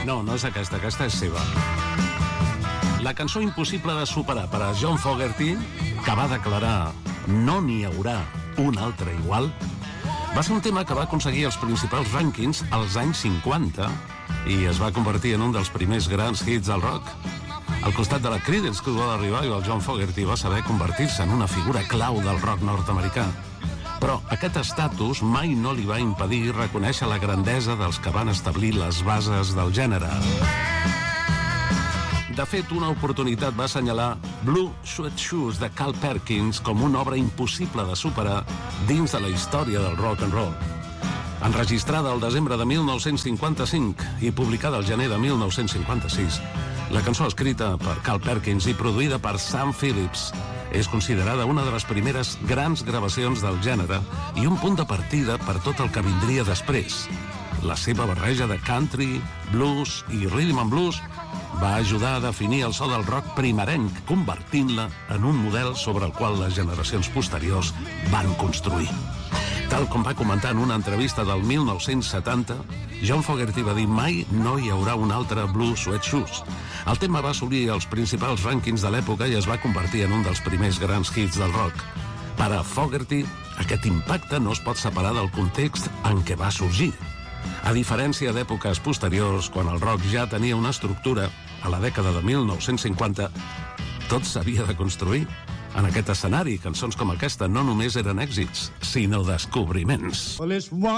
No és aquesta és seva. La cançó impossible de superar per a John Fogerty, que va declarar no n'hi haurà un altre igual, va ser un tema que va aconseguir els principals rànquings als anys 50 i es va convertir en un dels primers grans hits del rock. Al costat de la Creedence Clearwater Revival, John Fogerty va saber convertir-se en una figura clau del rock nord-americà. Però aquest estatus mai no li va impedir reconèixer la grandesa dels que van establir les bases del gènere. De fet, una oportunitat va assenyalar Blue Suede Shoes de Carl Perkins com una obra impossible de superar dins de la història del rock and roll. Enregistrada al desembre de 1955 i publicada al gener de 1956, la cançó escrita per Carl Perkins i produïda per Sam Phillips és considerada una de les primeres grans gravacions del gènere i un punt de partida per tot el que vindria després. La seva barreja de country, blues i rhythm and blues va ajudar a definir el so del rock primerenc, convertint-la en un model sobre el qual les generacions posteriors van construir. Tal com va comentar en una entrevista del 1970, John Fogerty va dir mai no hi haurà un altre Blue Suede Shoes. El tema va assolir els principals rànquings de l'època i es va convertir en un dels primers grans hits del rock. Per a Fogerty, aquest impacte no es pot separar del context en què va sorgir. A diferència d'èpoques posteriors, quan el rock ja tenia una estructura, a la dècada de 1950, tot s'havia de construir. En aquest escenari, cançons com aquesta no només eren èxits, sinó descobriments.